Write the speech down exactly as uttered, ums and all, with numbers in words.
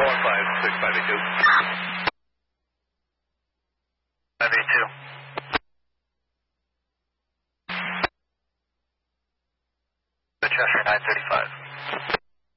one five six five eight two. five eight two. The Cheshire nine thirty-five.